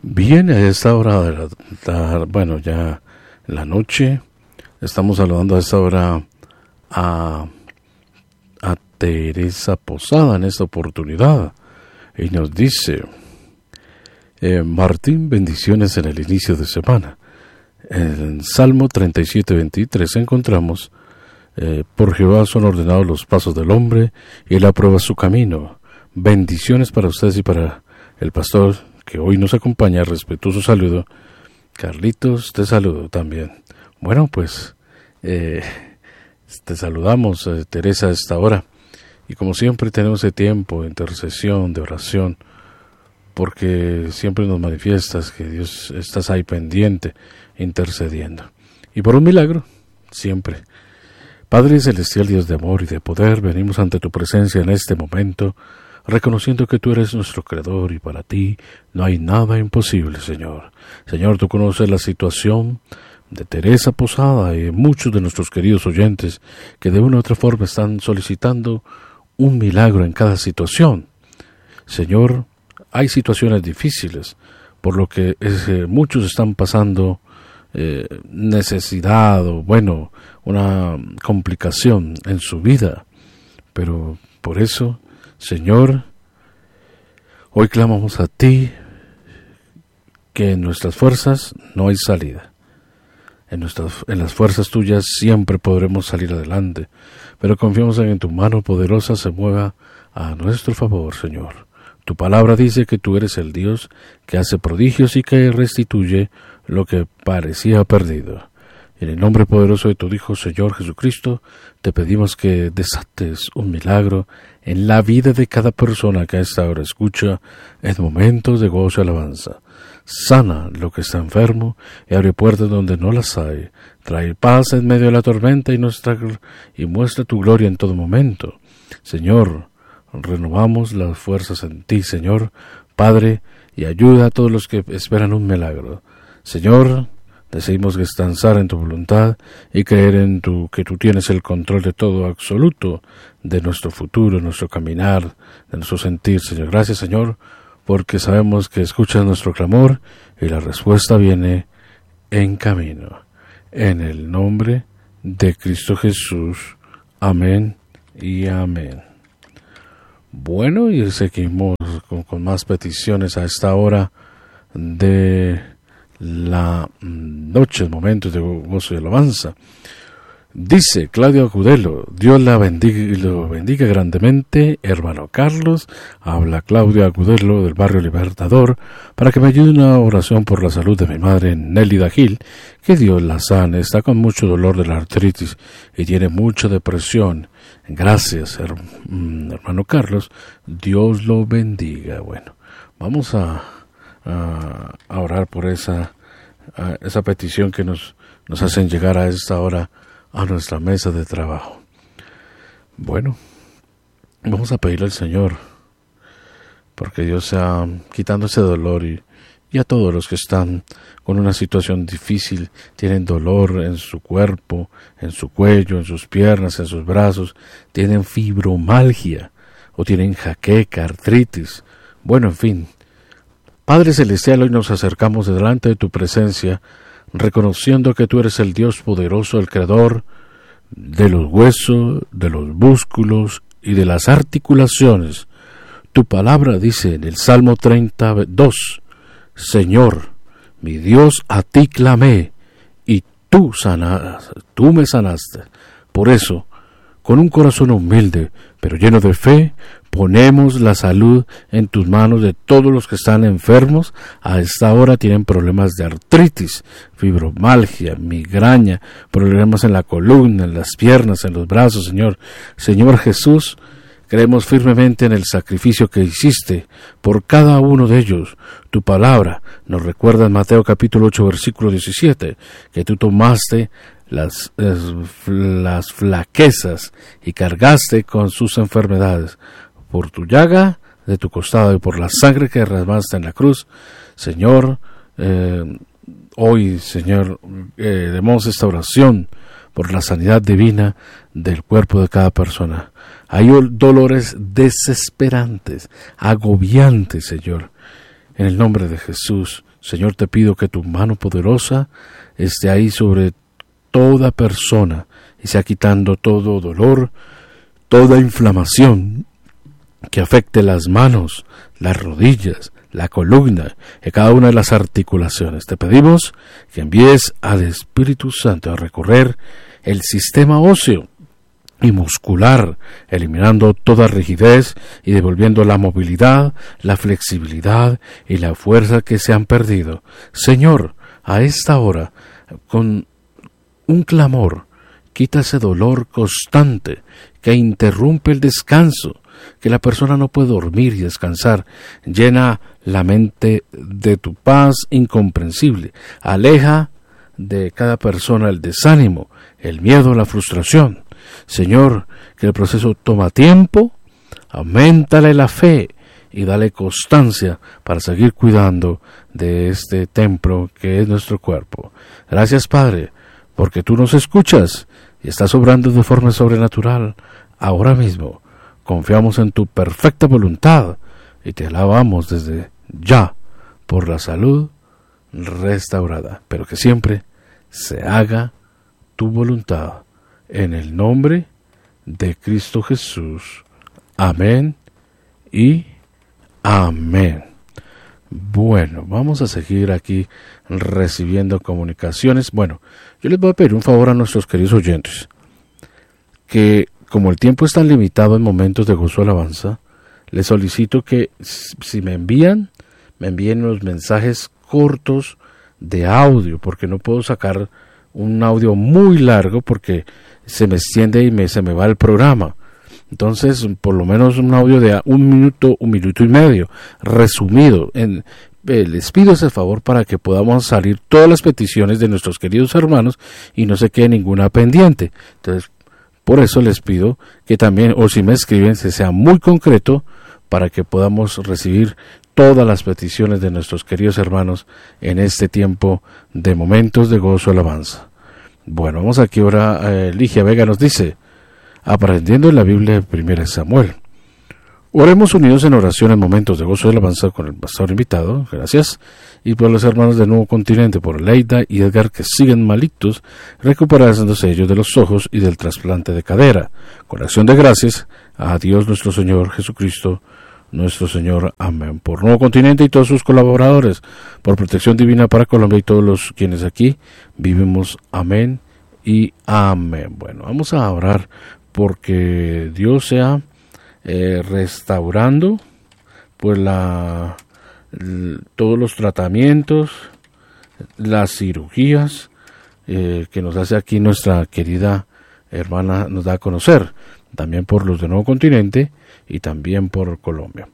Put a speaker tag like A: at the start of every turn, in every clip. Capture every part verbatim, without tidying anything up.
A: Bien, a esta hora de la, la, bueno, ya en la noche, estamos saludando a esta hora a, a Teresa Posada en esta oportunidad. Y nos dice, eh, Martín, bendiciones en el inicio de semana. En Salmo treinta y siete, veintitrés encontramos, eh, por Jehová son ordenados los pasos del hombre, y él aprueba su camino. Bendiciones para ustedes y para el pastor que hoy nos acompaña. Respetuoso saludo. Carlitos, te saludo también. Bueno, pues eh, te saludamos, eh, Teresa, a esta hora. Y como siempre tenemos ese tiempo de intercesión, de oración, porque siempre nos manifiestas que Dios estás ahí pendiente, intercediendo. Y por un milagro, siempre. Padre Celestial, Dios de amor y de poder, venimos ante tu presencia en este momento, reconociendo que tú eres nuestro Creador y para ti no hay nada imposible, Señor. Señor, tú conoces la situación de Teresa Posada y muchos de nuestros queridos oyentes que de una u otra forma están solicitando un milagro en cada situación. Señor, hay situaciones difíciles, por lo que es, eh, muchos están pasando eh, necesidad o, bueno, una complicación en su vida. Pero por eso, Señor, hoy clamamos a ti que en nuestras fuerzas no hay salida. En, nuestras, en las fuerzas tuyas siempre podremos salir adelante, pero confiamos en que tu mano poderosa se mueva a nuestro favor, Señor. Tu palabra dice que tú eres el Dios que hace prodigios y que restituye lo que parecía perdido. En el nombre poderoso de tu Hijo, Señor Jesucristo, te pedimos que desates un milagro en la vida de cada persona que a esta hora escucha en momentos de gozo y alabanza. Sana lo que está enfermo y abre puertas donde no las hay. Trae paz en medio de la tormenta y, nuestra, y muestra tu gloria en todo momento. Señor, renovamos las fuerzas en ti, Señor, Padre, y ayuda a todos los que esperan un milagro. Señor, deseamos descansar en tu voluntad y creer en tu, que tú tienes el control de todo absoluto, de nuestro futuro, nuestro caminar, de nuestro sentir, Señor. Gracias, Señor, porque sabemos que escuchas nuestro clamor y la respuesta viene en camino. En el nombre de Cristo Jesús. Amén y amén. Bueno, y seguimos con, con más peticiones a esta hora de la noche, momentos de gozo y alabanza. Dice Claudio Agudelo, Dios la bendiga y lo bendiga grandemente, hermano Carlos. Habla Claudio Agudelo del barrio Libertador, para que me ayude una oración por la salud de mi madre Nélida Gil, que Dios la sane. Está con mucho dolor de la artritis y tiene mucha depresión. Gracias, her- hermano Carlos. Dios lo bendiga. Bueno, vamos a, a, a orar por esa, a esa petición que nos, nos hacen llegar a esta hora a nuestra mesa de trabajo. Bueno, vamos a pedirle al Señor porque Dios sea quitando ese dolor y, y a todos los que están con una situación difícil, tienen dolor en su cuerpo, en su cuello, en sus piernas, en sus brazos, tienen fibromialgia o tienen jaqueca, artritis, bueno, en fin. Padre Celestial, hoy nos acercamos delante de tu presencia, reconociendo que tú eres el Dios poderoso, el creador de los huesos, de los músculos y de las articulaciones. Tu palabra dice en el Salmo treinta y dos, Señor, mi Dios, a ti clamé, y tú sanas, tú me sanaste. Por eso, con un corazón humilde, pero lleno de fe, ponemos la salud en tus manos de todos los que están enfermos. A esta hora tienen problemas de artritis, fibromialgia, migraña, problemas en la columna, en las piernas, en los brazos, Señor. Señor Jesús, creemos firmemente en el sacrificio que hiciste por cada uno de ellos. Tu palabra nos recuerda en Mateo capítulo ocho, versículo diecisiete, que tú tomaste las, las, las flaquezas y cargaste con sus enfermedades. Por tu llaga de tu costado y por la sangre que derramaste en la cruz, Señor, eh, hoy, Señor, eh, demos esta oración por la sanidad divina del cuerpo de cada persona. Hay dolores desesperantes, agobiantes, Señor. En el nombre de Jesús, Señor, te pido que tu mano poderosa esté ahí sobre toda persona y sea quitando todo dolor, toda inflamación que afecte las manos, las rodillas, la columna y cada una de las articulaciones. Te pedimos que envíes al Espíritu Santo a recorrer el sistema óseo y muscular, eliminando toda rigidez y devolviendo la movilidad, la flexibilidad y la fuerza que se han perdido. Señor, a esta hora, con un clamor, quita ese dolor constante que interrumpe el descanso, que la persona no puede dormir y descansar. Llena la mente de tu paz incomprensible. Aleja de cada persona el desánimo, el miedo, la frustración. Señor, que el proceso toma tiempo, auméntale la fe y dale constancia para seguir cuidando de este templo que es nuestro cuerpo. Gracias, Padre, porque tú nos escuchas y estás obrando de forma sobrenatural ahora mismo. Confiamos en tu perfecta voluntad y te alabamos desde ya por la salud restaurada, pero que siempre se haga tu voluntad. En el nombre de Cristo Jesús. Amén y amén. Bueno, vamos a seguir aquí recibiendo comunicaciones. Bueno, yo les voy a pedir un favor a nuestros queridos oyentes, que como el tiempo es tan limitado en momentos de gozo alabanza, les solicito que si me envían, me envíen los mensajes cortos de audio, porque no puedo sacar un audio muy largo porque se me extiende y me, se me va el programa. Entonces, por lo menos un audio de un minuto, un minuto y medio, resumido. En, eh, les pido ese favor para que podamos salir todas las peticiones de nuestros queridos hermanos y no se quede ninguna pendiente. Entonces, por eso les pido que también, o si me escriben, se sea muy concreto para que podamos recibir todas las peticiones de nuestros queridos hermanos en este tiempo de momentos de gozo y alabanza. Bueno, vamos aquí ahora. eh, Ligia Vega nos dice, aprendiendo en la Biblia de primera Samuel. Oremos unidos en oración en momentos de gozo y alabanza con el pastor invitado, gracias, y por los hermanos del Nuevo Continente, por Leida y Edgar, que siguen malitos, recuperándose ellos de los ojos y del trasplante de cadera. Con acción de gracias a Dios nuestro Señor Jesucristo, nuestro Señor. Amén. Por Nuevo Continente y todos sus colaboradores, por protección divina para Colombia y todos los quienes aquí vivimos. Amén y amén. Bueno, vamos a orar porque Dios sea eh, restaurando pues la l, todos los tratamientos, las cirugías eh, que nos hace aquí nuestra querida hermana, nos da a conocer, también por los de Nuevo Continente y también por Colombia.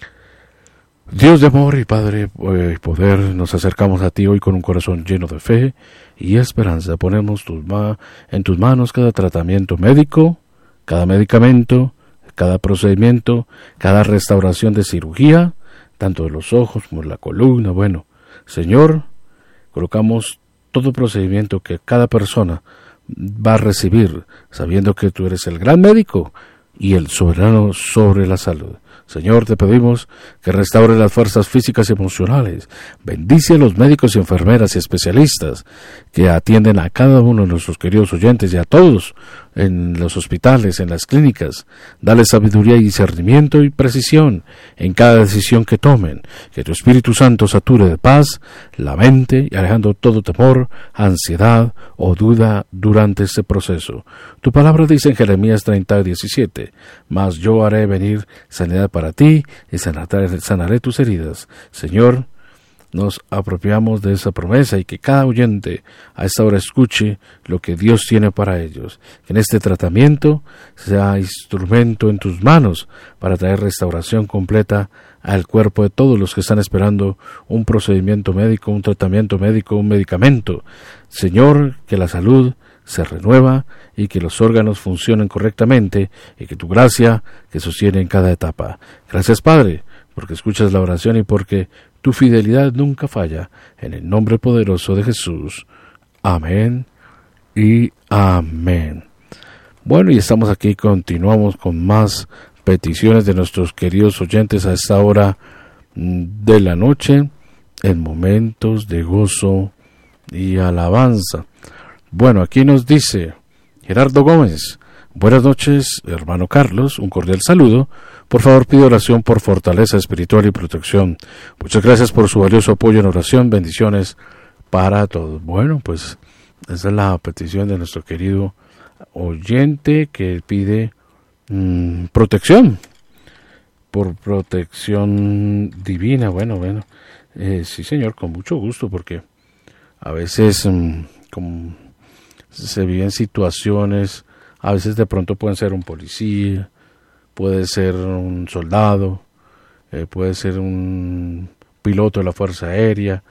A: Dios de amor y Padre y poder, nos acercamos a ti hoy con un corazón lleno de fe y esperanza. Ponemos tus ma- en tus manos cada tratamiento médico, cada medicamento, cada procedimiento, cada restauración de cirugía, tanto de los ojos como de la columna. Bueno, Señor, colocamos todo procedimiento que cada persona va a recibir, sabiendo que tú eres el gran médico y el soberano sobre la salud. Señor, te pedimos que restaure las fuerzas físicas y emocionales. Bendice a los médicos y enfermeras y especialistas que atienden a cada uno de nuestros queridos oyentes y a todos en los hospitales, en las clínicas. Dale sabiduría y discernimiento y precisión en cada decisión que tomen. Que tu Espíritu Santo sature de paz la mente y alejando todo temor, ansiedad o duda durante este proceso. Tu palabra dice en Jeremías treinta, diecisiete, mas yo haré venir sanidad para ti y sanaré, sanaré tus heridas. Señor, nos apropiamos de esa promesa y que cada oyente a esta hora escuche lo que Dios tiene para ellos. Que en este tratamiento sea instrumento en tus manos para traer restauración completa al cuerpo de todos los que están esperando un procedimiento médico, un tratamiento médico, un medicamento. Señor, que la salud se renueva y que los órganos funcionen correctamente y que tu gracia que sostiene en cada etapa. Gracias, Padre, porque escuchas la oración y porque tu fidelidad nunca falla. En el nombre poderoso de Jesús. Amén y amén. Bueno, y estamos aquí, continuamos con más peticiones de nuestros queridos oyentes a esta hora de la noche en momentos de gozo y alabanza. Bueno, aquí nos dice Gerardo Gómez: buenas noches, hermano Carlos, un cordial saludo. Por favor, pido oración por fortaleza espiritual y protección. Muchas gracias por su valioso apoyo en oración. Bendiciones para todos. Bueno, pues esa es la petición de nuestro querido oyente que pide mmm, protección, por protección divina. Bueno, bueno, eh, sí, señor, con mucho gusto, porque a veces mmm, como se viven situaciones, a veces de pronto pueden ser un policía, puede ser un soldado, eh, puede ser un piloto de la Fuerza Aérea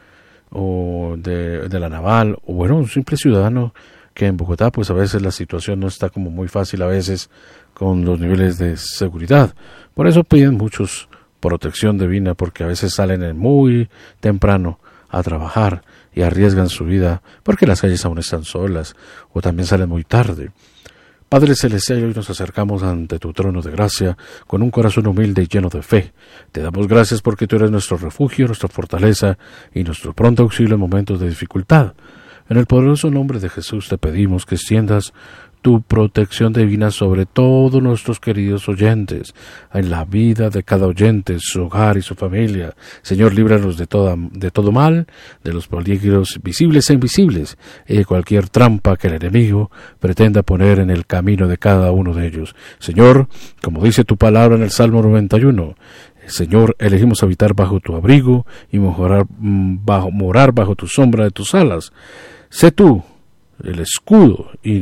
A: o de, de la Naval, o bueno, un simple ciudadano que en Bogotá pues a veces la situación no está como muy fácil a veces con los niveles de seguridad. Por eso piden muchos protección divina, porque a veces salen muy temprano a trabajar y arriesgan su vida porque las calles aún están solas, o también salen muy tarde. Padre Celestial, hoy nos acercamos ante tu trono de gracia con un corazón humilde y lleno de fe. Te damos gracias porque tú eres nuestro refugio, nuestra fortaleza y nuestro pronto auxilio en momentos de dificultad. En el poderoso nombre de Jesús te pedimos que extiendas tu protección divina sobre todos nuestros queridos oyentes, en la vida de cada oyente, su hogar y su familia. Señor, líbranos de, toda, de todo mal, de los peligros visibles e invisibles, y de cualquier trampa que el enemigo pretenda poner en el camino de cada uno de ellos. Señor, como dice tu palabra en el Salmo noventa y uno, Señor, elegimos habitar bajo tu abrigo y morar bajo, morar bajo tu sombra de tus alas. Sé tú el escudo y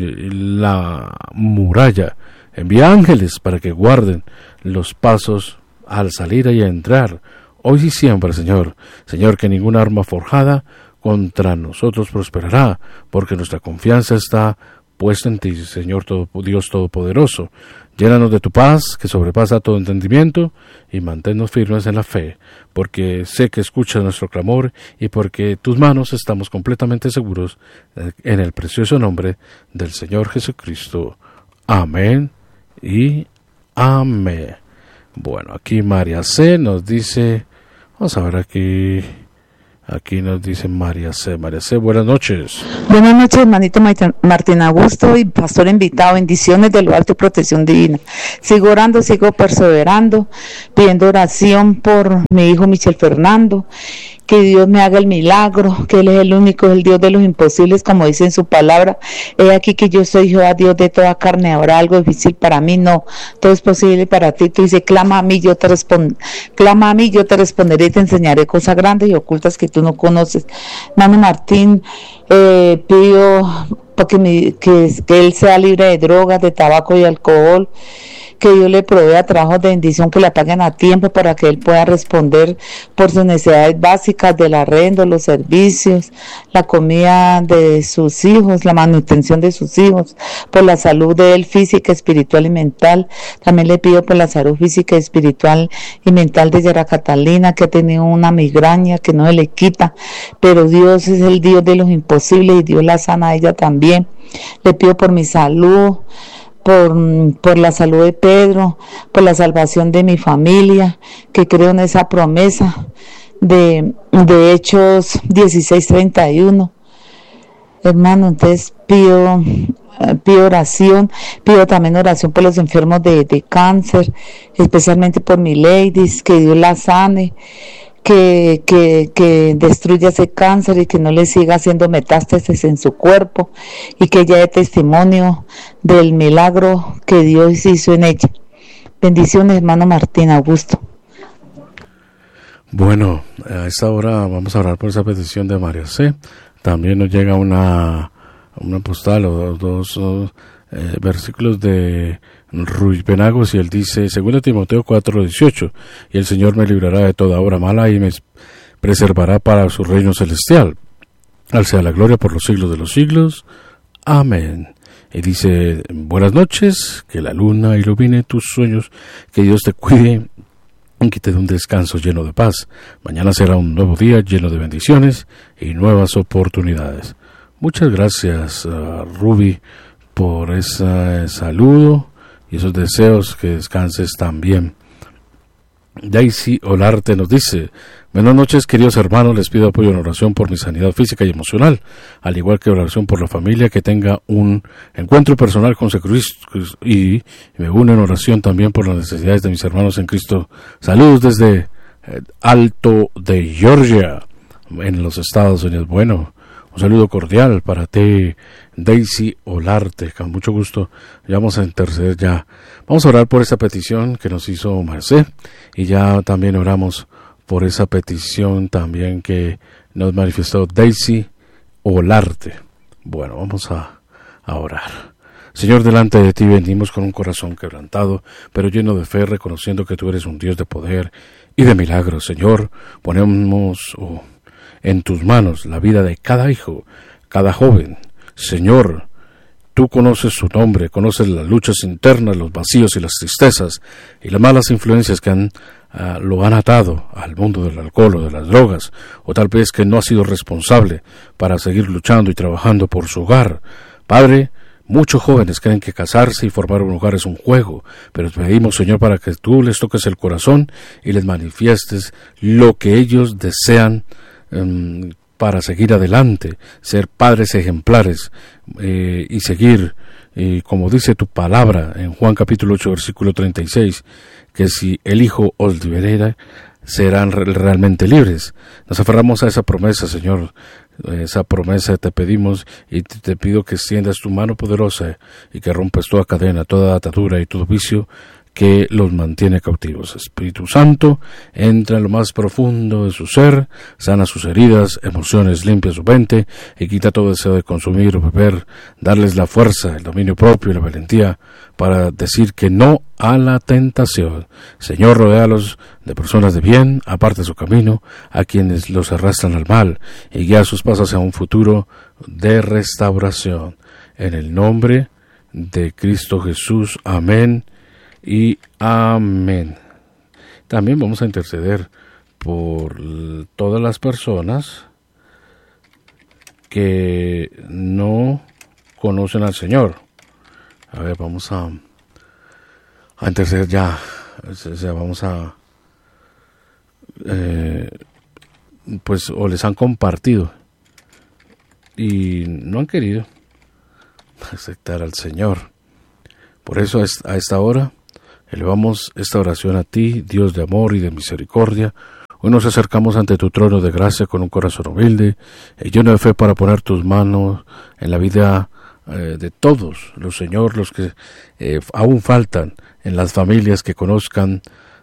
A: la muralla. Envía ángeles para que guarden los pasos al salir y a entrar, hoy y siempre, Señor. Señor, que ninguna arma forjada contra nosotros prosperará, porque nuestra confianza está puesta en ti, Señor todo, Dios Todopoderoso. Llénanos de tu paz, que sobrepasa todo entendimiento, y manténnos firmes en la fe, porque sé que escuchas nuestro clamor, y porque tus manos estamos completamente seguros, en el precioso nombre del Señor Jesucristo. Amén y amén. Bueno, aquí María C. nos dice, vamos a ver aquí... Aquí nos dice María C. María C., buenas noches.
B: Buenas noches, hermanito Martín Augusto y pastor invitado. Bendiciones de lo alto y protección divina. Sigo orando, sigo perseverando, pidiendo oración por mi hijo Michel Fernando. Que Dios me haga el milagro, que Él es el único, el Dios de los imposibles, como dice en su palabra. He aquí que yo soy Jehová, Dios de toda carne. ¿Habrá algo difícil para mí? No, todo es posible para ti. Tú dices, clama a mí, yo te respondo, clama a mí, yo te responderé y te enseñaré cosas grandes y ocultas que tú no conoces. Hermano Martín, eh, pido porque mi, que, que él sea libre de drogas, de tabaco y alcohol, que Dios le provea trabajos de bendición que le paguen a tiempo para que él pueda responder por sus necesidades básicas del arrendo, los servicios, la comida de sus hijos, la manutención de sus hijos, por la salud de él física, espiritual y mental. También le pido por la salud física, espiritual y mental de Yara Catalina, que ha tenido una migraña que no se le quita, pero Dios es el Dios de los imposibles y Dios la sana a ella también. Le pido por mi salud, Por, por la salud de Pedro, por la salvación de mi familia, que creo en esa promesa de, de Hechos dieciséis treinta y uno. Hermano, entonces pido, pido oración, pido también oración por los enfermos de, de cáncer, especialmente por mi ladies, que Dios la sane, Que, que, que destruya ese cáncer y que no le siga haciendo metástasis en su cuerpo, y que ella dé testimonio del milagro que Dios hizo en ella. Bendiciones, hermano Martín Augusto.
A: Bueno, a esta hora vamos a orar por esa petición de María C. También nos llega una, una postal o dos, dos eh, versículos de Ruiz Penagos, y él dice, segundo Timoteo cuatro dieciocho, y el Señor me librará de toda obra mala y me preservará para su reino celestial. Al sea la gloria por los siglos de los siglos. Amén. Y dice, buenas noches, que la luna ilumine tus sueños, que Dios te cuide y que te dé un descanso lleno de paz. Mañana será un nuevo día lleno de bendiciones y nuevas oportunidades. Muchas gracias, uh, Ruby, por ese saludo y esos deseos. Que descanses también. Daisy Olarte nos dice: buenas noches, queridos hermanos, les pido apoyo en oración por mi sanidad física y emocional, al igual que oración por la familia, que tenga un encuentro personal con Jesucristo, y me uno en oración también por las necesidades de mis hermanos en Cristo. Saludos desde eh, Alto de Georgia, en los Estados Unidos. Bueno, un saludo cordial para ti, Daisy Olarte, con mucho gusto. Ya vamos a interceder ya. Vamos a orar por esa petición que nos hizo Marcé, y ya también oramos por esa petición también que nos manifestó Daisy Olarte. Bueno, vamos a, a orar. Señor, delante de ti venimos con un corazón quebrantado, pero lleno de fe, reconociendo que tú eres un Dios de poder y de milagros. Señor, ponemos oh, en tus manos la vida de cada hijo, cada joven. Señor, tú conoces su nombre, conoces las luchas internas, los vacíos y las tristezas y las malas influencias que han, uh, lo han atado al mundo del alcohol o de las drogas, o tal vez que no ha sido responsable para seguir luchando y trabajando por su hogar. Padre, muchos jóvenes creen que casarse y formar un hogar es un juego, pero te pedimos, Señor, para que tú les toques el corazón y les manifiestes lo que ellos desean um, para seguir adelante, ser padres ejemplares eh, y seguir, eh, como dice tu palabra en Juan capítulo ocho, versículo treinta y seis, que si el Hijo os liberara, serán re- realmente libres. Nos aferramos a esa promesa, Señor. Esa promesa te pedimos, y te, te pido que extiendas tu mano poderosa y que rompes toda cadena, toda atadura y todo vicio que los mantiene cautivos. Espíritu Santo, entra en lo más profundo de su ser, sana sus heridas, emociones, limpia su mente y quita todo deseo de consumir o beber, darles la fuerza, el dominio propio y la valentía para decir que no a la tentación. Señor, rodéalos de personas de bien, aparte su camino a quienes los arrastran al mal, y guía sus pasos hacia un futuro de restauración. En el nombre de Cristo Jesús, amén y amén. También vamos a interceder por todas las personas que no conocen al Señor. A ver, vamos a, a interceder ya. O sea, vamos a eh, pues o les han compartido y no han querido aceptar al Señor. Por eso a esta hora elevamos esta oración a ti, Dios de amor y de misericordia. Hoy nos acercamos ante tu trono de gracia con un corazón humilde y lleno de fe para poner tus manos en la vida eh, de todos los, Señor, los que eh, aún faltan en las familias que conozcan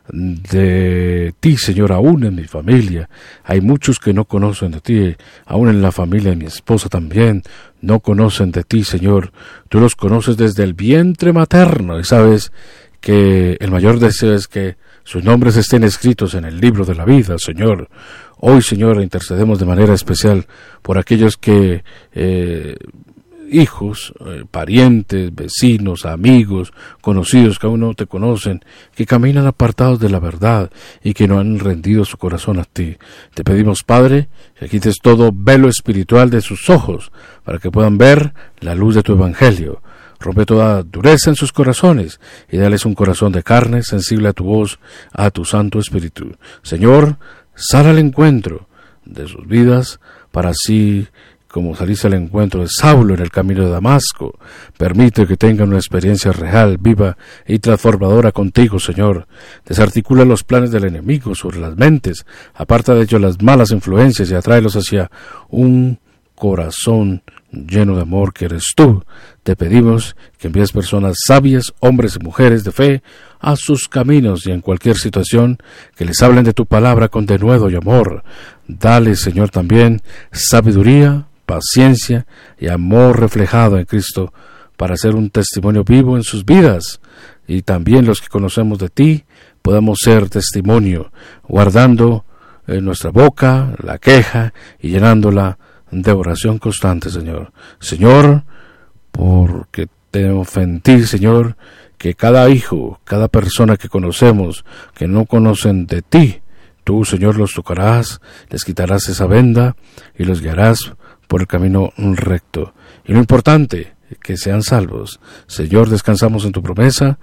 A: de ti, Señor. Aún en mi familia hay muchos que no conocen de ti, aún en la familia de mi esposa también no conocen de ti, Señor. Tú los conoces desde el vientre materno y sabes que el mayor deseo es que sus nombres estén escritos en el libro de la vida, Señor. Hoy, Señor, intercedemos de manera especial por aquellos que eh, hijos, eh, parientes, vecinos, amigos, conocidos que aún no te conocen, que caminan apartados de la verdad y que no han rendido su corazón a ti. Te pedimos, Padre, que quites todo velo espiritual de sus ojos para que puedan ver la luz de tu evangelio. Rompe toda dureza en sus corazones y dales un corazón de carne sensible a tu voz, a tu Santo Espíritu. Señor, sal al encuentro de sus vidas para así como saliste al encuentro de Saulo en el camino de Damasco. Permite que tengan una experiencia real, viva y transformadora contigo, Señor. Desarticula los planes del enemigo sobre las mentes, aparta de ellos las malas influencias y atráelos hacia un corazón lleno de amor que eres tú. Te pedimos que envíes personas sabias, hombres y mujeres de fe, a sus caminos y en cualquier situación que les hablen de tu palabra con denuedo y amor. Dale, Señor, también sabiduría, paciencia y amor reflejado en Cristo para ser un testimonio vivo en sus vidas, y también los que conocemos de ti podamos ser testimonio, guardando en nuestra boca la queja y llenándola de oración constante, Señor. Señor, porque te ofendí, Señor, que cada hijo, cada persona que conocemos, que no conocen de ti, tú, Señor, los tocarás, les quitarás esa venda y los guiarás por el camino recto. Y lo importante, que sean salvos. Señor, descansamos en tu promesa,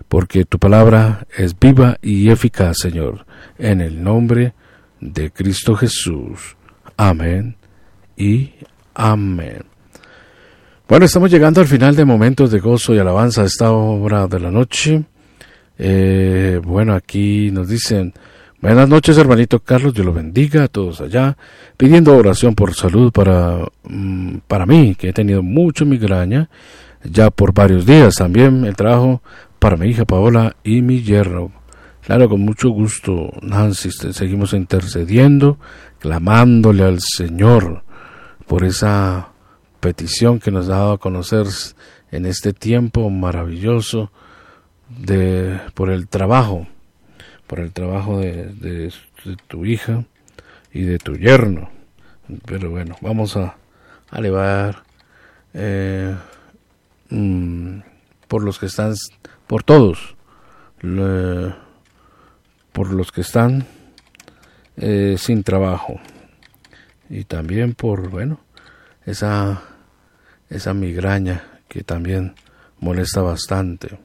A: porque tu palabra es viva y eficaz, Señor, en el nombre de Cristo Jesús. Amén y amén. Bueno, estamos llegando al final de Momentos de Gozo y Alabanza a esta hora de la noche. Eh, bueno, aquí nos dicen: buenas noches, hermanito Carlos, Dios lo bendiga a todos allá, pidiendo oración por salud para, para mí, que he tenido mucha migraña ya por varios días. También el trabajo para mi hija Paola y mi yerno. Claro, con mucho gusto, Nancy, seguimos intercediendo, clamándole al Señor por esa petición que nos ha dado a conocer en este tiempo maravilloso, de por el trabajo, por el trabajo de, de, de tu hija y de tu yerno. Pero bueno, vamos a, a elevar eh, mmm, por los que están, por todos, le, por los que están eh, sin trabajo, y también por, bueno, esa esa migraña que también molesta bastante.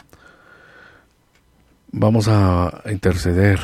A: Vamos a interceder.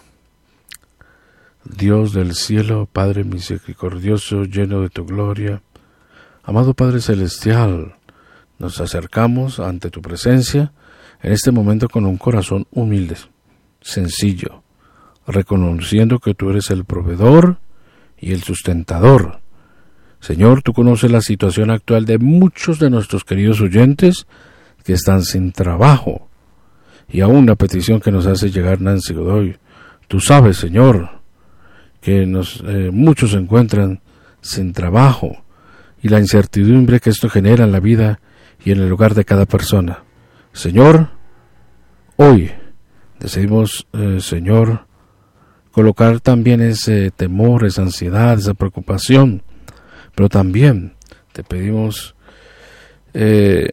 A: Dios del cielo, Padre misericordioso, lleno de tu gloria, amado Padre celestial, nos acercamos ante tu presencia en este momento con un corazón humilde, sencillo, reconociendo que tú eres el proveedor y el sustentador. Señor, tú conoces la situación actual de muchos de nuestros queridos oyentes que están sin trabajo. Y aún la petición que nos hace llegar Nancy Godoy. Tú sabes, Señor, que nos, eh, muchos se encuentran sin trabajo y la incertidumbre que esto genera en la vida y en el hogar de cada persona. Señor, hoy decidimos, eh, Señor, colocar también ese temor, esa ansiedad, esa preocupación, pero también te pedimos eh,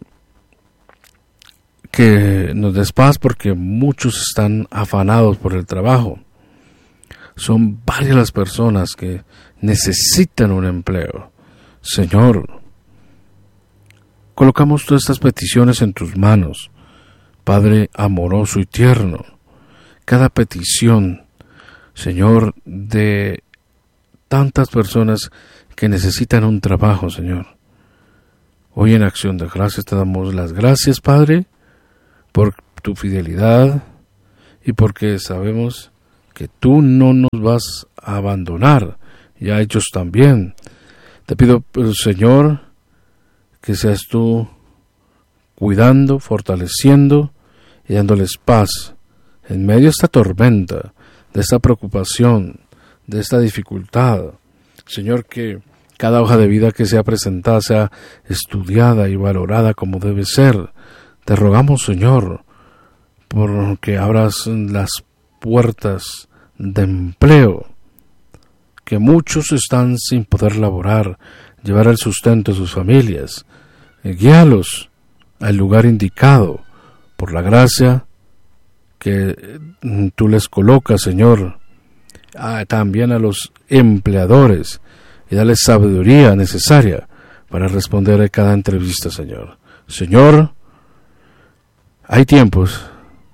A: que nos des paz, porque muchos están afanados por el trabajo. Son varias las personas que necesitan un empleo. Señor, colocamos todas estas peticiones en tus manos, Padre amoroso y tierno. Cada petición, Señor, de tantas personas que necesitan un trabajo, Señor. Hoy en acción de gracias te damos las gracias, Padre, por tu fidelidad y porque sabemos que tú no nos vas a abandonar, y a ellos también. Te pido, Señor, que seas tú cuidando, fortaleciendo y dándoles paz en medio de esta tormenta, de esta preocupación, de esta dificultad. Señor, que cada hoja de vida que sea presentada sea estudiada y valorada como debe ser. Te rogamos, Señor, por que abras las puertas de empleo, que muchos están sin poder laborar, llevar el sustento de sus familias. Guíalos al lugar indicado por la gracia que tú les colocas, Señor. Ah, también a los empleadores, y dale sabiduría necesaria para responder a cada entrevista, Señor. Señor, hay tiempos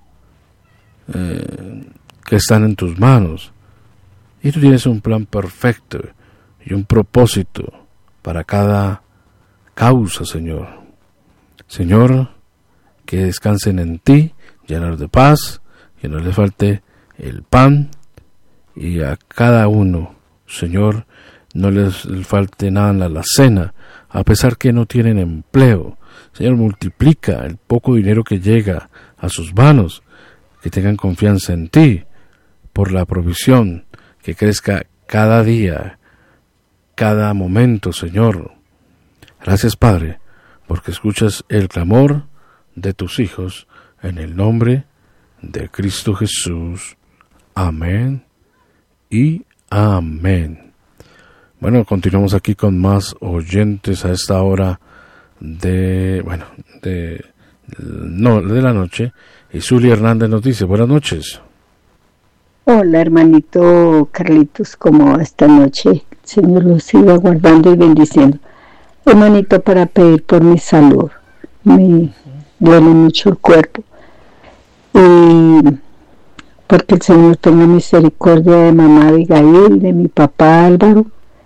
A: eh, que están en tus manos, y tú tienes un plan perfecto y un propósito para cada causa, Señor. Señor, que descansen en ti, llenos de paz, que no les falte el pan, y a cada uno, Señor, no les falte nada en la alacena, a pesar que no tienen empleo. Señor, multiplica el poco dinero que llega a sus manos, que tengan confianza en ti, por la provisión, que crezca cada día, cada momento, Señor. Gracias, Padre, porque escuchas el clamor de tus hijos, en el nombre de Cristo Jesús. Amén y amén. Bueno, continuamos aquí con más oyentes a esta hora de, bueno, de, no, de la noche. Y Zulia Hernández nos dice: buenas noches.
C: Hola, hermanito Carlitos, ¿cómo va esta noche? El Señor lo siga guardando y bendiciendo. Hermanito, para pedir por mi salud. Me duele mucho el cuerpo. y porque el Señor tenga misericordia de mamá Abigail, de mi papá Álvaro,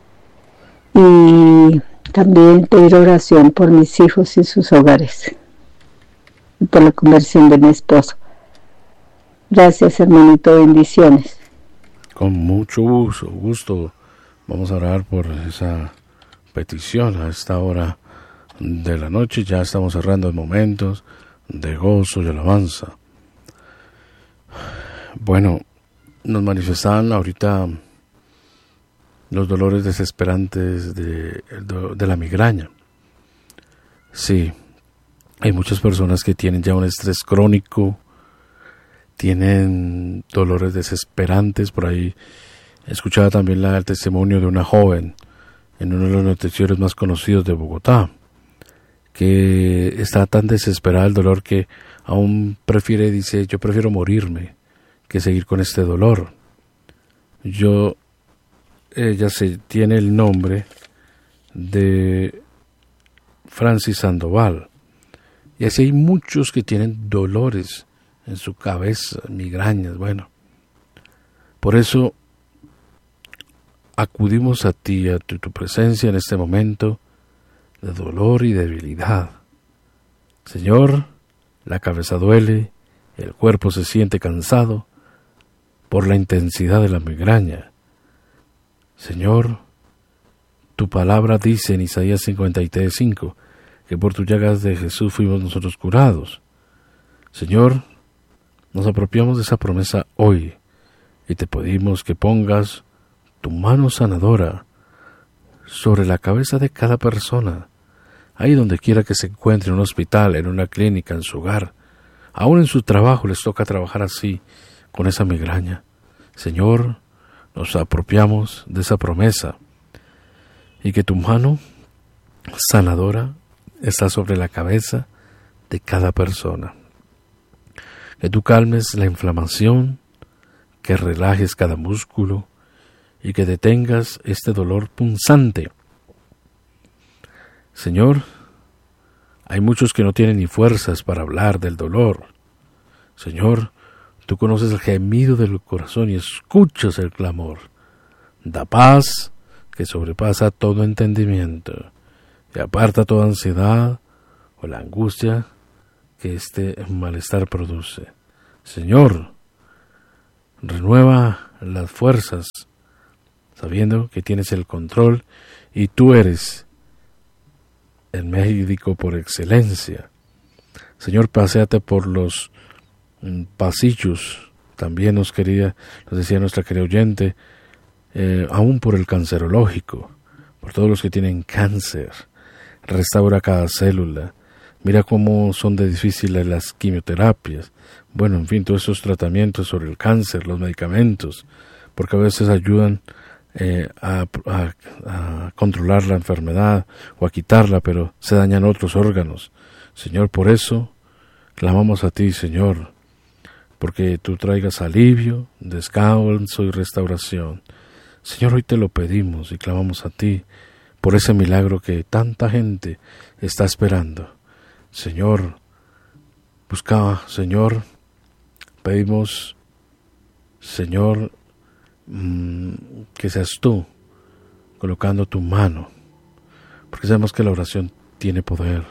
C: y también pedir oración por mis hijos y sus hogares, y por la conversión de mi esposo. Gracias, hermanito, bendiciones.
A: Con mucho gusto, gusto. Vamos a orar por esa petición a esta hora de la noche. Ya estamos cerrando en momentos de gozo y alabanza. Bueno, nos manifestaban ahorita los dolores desesperantes de, de la migraña. Sí, hay muchas personas que tienen ya un estrés crónico, tienen dolores desesperantes. Por ahí escuchaba también la, el testimonio de una joven en uno de los noticieros más conocidos de Bogotá, que está tan desesperada del dolor que aún prefiere, dice, yo prefiero morirme que seguir con este dolor. Yo, ella se tiene el nombre de Francis Sandoval, y así hay muchos que tienen dolores en su cabeza, migrañas. Bueno, por eso acudimos a ti, a tu, tu presencia en este momento de dolor y debilidad. Señor, la cabeza duele, el cuerpo se siente cansado por la intensidad de la migraña. Señor, tu palabra dice en Isaías cincuenta y tres, cinco, que por tus llagas de Jesús fuimos nosotros curados. Señor, nos apropiamos de esa promesa hoy y te pedimos que pongas tu mano sanadora sobre la cabeza de cada persona, ahí donde quiera que se encuentre, en un hospital, en una clínica, en su hogar, aún en su trabajo les toca trabajar así, con esa migraña. Señor, nos apropiamos de esa promesa y que tu mano sanadora está sobre la cabeza de cada persona. Que tú calmes la inflamación, que relajes cada músculo y que detengas este dolor punzante. Señor, hay muchos que no tienen ni fuerzas para hablar del dolor. Señor, tú conoces el gemido del corazón y escuchas el clamor. Da paz que sobrepasa todo entendimiento y aparta toda ansiedad o la angustia que este malestar produce. Señor, renueva las fuerzas, sabiendo que tienes el control y tú eres el médico por excelencia. Señor, paséate por los mm, pasillos. También nos quería, nos decía nuestra querida oyente, eh, aún por el cancerológico, por todos los que tienen cáncer. Restaura cada célula. Mira cómo son de difíciles las quimioterapias. Bueno, en fin, todos esos tratamientos sobre el cáncer, los medicamentos, porque a veces ayudan eh, a, a, a controlar la enfermedad o a quitarla, pero se dañan otros órganos. Señor, por eso clamamos a ti, Señor, porque tú traigas alivio, descanso y restauración. Señor, hoy te lo pedimos y clamamos a ti por ese milagro que tanta gente está esperando. Señor, buscaba, Señor, pedimos, Señor, mmm, que seas tú colocando tu mano, porque sabemos que la oración tiene poder,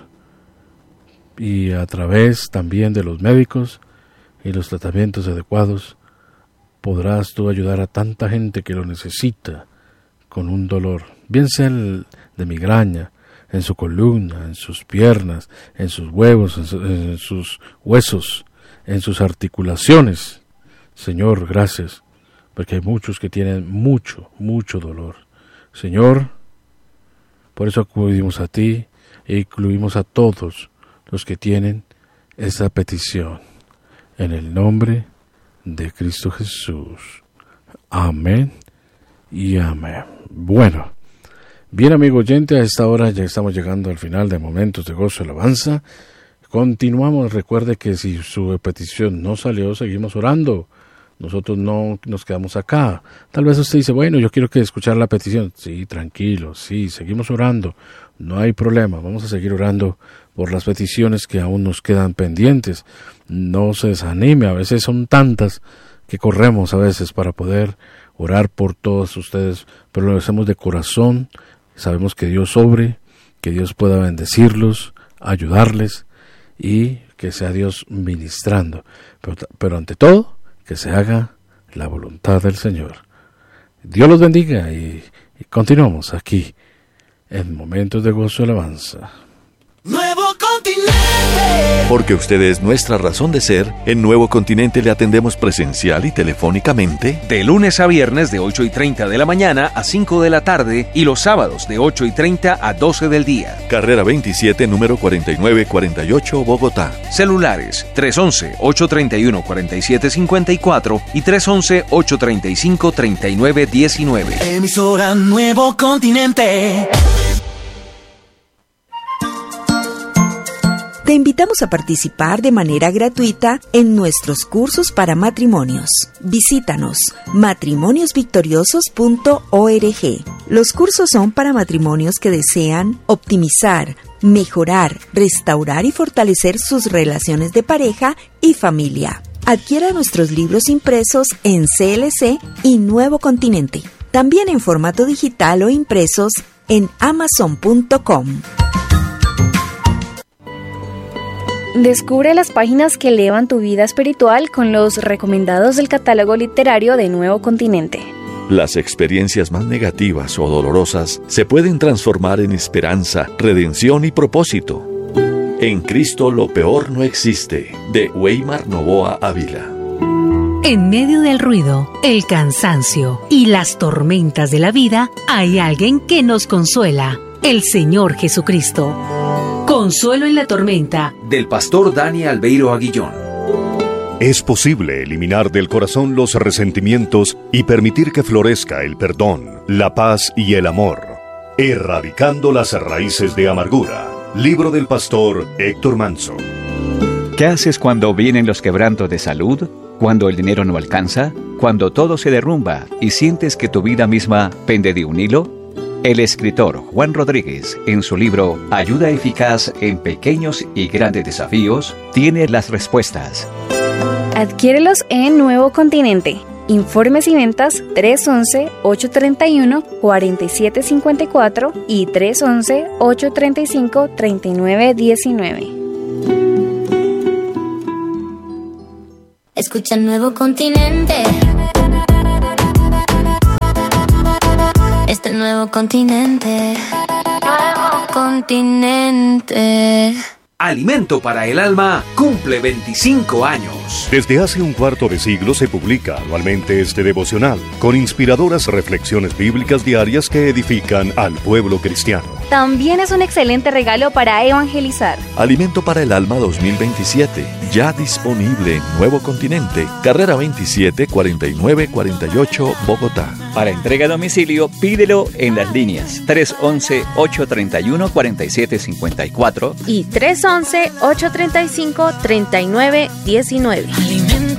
A: y a través también de los médicos y los tratamientos adecuados podrás tú ayudar a tanta gente que lo necesita con un dolor, bien sea el de migraña, en su columna, en sus piernas, en sus huevos, en, su, en sus huesos, en sus articulaciones. Señor, gracias, porque hay muchos que tienen mucho, mucho dolor. Señor, por eso acudimos a ti e incluimos a todos los que tienen esa petición. En el nombre de Cristo Jesús. Amén y amén. Bueno, bien, amigo oyente, a esta hora ya estamos llegando al final de Momentos de Gozo y Alabanza. Continuamos. Recuerde que si su petición no salió, seguimos orando nosotros no nos quedamos acá. Tal vez usted dice, bueno, yo quiero que escuchar la petición. Sí, tranquilo, sí, seguimos orando, no hay problema, vamos a seguir orando por las peticiones que aún nos quedan pendientes. No se desanime, a veces son tantas que corremos a veces para poder orar por todos ustedes, pero lo hacemos de corazón, sabemos que Dios obre, que Dios pueda bendecirlos, ayudarles y que sea Dios ministrando, pero, pero ante todo, que se haga la voluntad del Señor. Dios los bendiga y, y continuamos aquí en Momentos de Gozo y Alabanza.
D: Nuevo Continente.
E: Porque usted es nuestra razón de ser, en Nuevo Continente le atendemos presencial y telefónicamente
F: de lunes a viernes de ocho y treinta de la mañana a cinco de la tarde y los sábados de ocho y treinta a doce del día.
E: Carrera veintisiete, número cuarenta y nueve cuarenta y ocho, Bogotá.
F: Celulares tres once, ocho treinta y uno, cuarenta y siete cincuenta y cuatro y tres once, ocho treinta y cinco, treinta y nueve diecinueve.
D: Emisora Nuevo Continente.
G: Te invitamos a participar de manera gratuita en nuestros cursos para matrimonios. Visítanos matrimonios victoriosos punto org. Los cursos son para matrimonios que desean optimizar, mejorar, restaurar y fortalecer sus relaciones de pareja y familia. Adquiera nuestros libros impresos en C L C y Nuevo Continente. También en formato digital o impresos en amazon punto com.
H: Descubre las páginas que elevan tu vida espiritual con los recomendados del catálogo literario de Nuevo Continente.
E: Las experiencias más negativas o dolorosas se pueden transformar en esperanza, redención y propósito. En Cristo lo peor no existe, de Weimar Novoa Ávila.
I: En medio del ruido, el cansancio y las tormentas de la vida, hay alguien que nos consuela, el Señor Jesucristo. Consuelo en la tormenta,
F: del pastor Dani Albeiro Aguillón.
J: Es posible eliminar del corazón los resentimientos y permitir que florezca el perdón, la paz y el amor, erradicando las raíces de amargura. Libro del pastor Héctor Manso.
K: ¿Qué haces cuando vienen los quebrantos de salud? ¿Cuando el dinero no alcanza? ¿Cuando todo se derrumba y sientes que tu vida misma pende de un hilo? El escritor Juan Rodríguez, en su libro Ayuda eficaz en pequeños y grandes desafíos, tiene las respuestas.
H: Adquiérelos en Nuevo Continente. Informes y ventas tres once, ocho treinta y uno, cuarenta y siete cincuenta y cuatro y tres once, ocho treinta y cinco, treinta y nueve diecinueve.
L: Escucha Nuevo Continente. Este nuevo continente, nuevo continente.
F: Alimento para el Alma cumple veinticinco años.
J: Desde hace un cuarto de siglo se publica anualmente este devocional, con inspiradoras reflexiones bíblicas diarias que edifican al pueblo cristiano.
H: También es un excelente regalo para evangelizar.
E: Alimento para el Alma dos mil veintisiete, ya disponible en Nuevo Continente, Carrera veintisiete, cuarenta y nueve cuarenta y ocho, Bogotá.
K: Para entrega a domicilio, pídelo en las líneas tres once, ocho treinta y uno, cuarenta y siete cincuenta y cuatro
H: y tres once, ocho treinta y cinco, treinta y nueve diecinueve.
D: Alimento